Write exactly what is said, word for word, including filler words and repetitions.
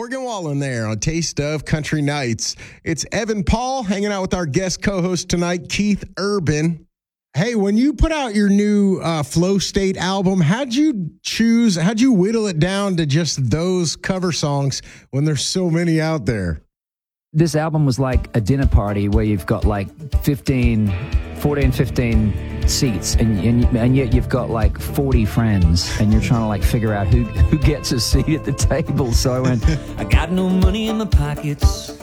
Morgan Wallen there on Taste of Country Nights. It's Evan Paul hanging out with our guest co-host tonight, Keith Urban. Hey, when you put out your new uh, Flow State album, how'd you choose, how'd you whittle it down to just those cover songs when there's so many out there? This album was like a dinner party where you've got like fifteen, fourteen, fifteen seats, and, and and yet you've got like forty friends, and you're trying to like figure out who, who gets a seat at the table. So I went, I got no money in my pockets,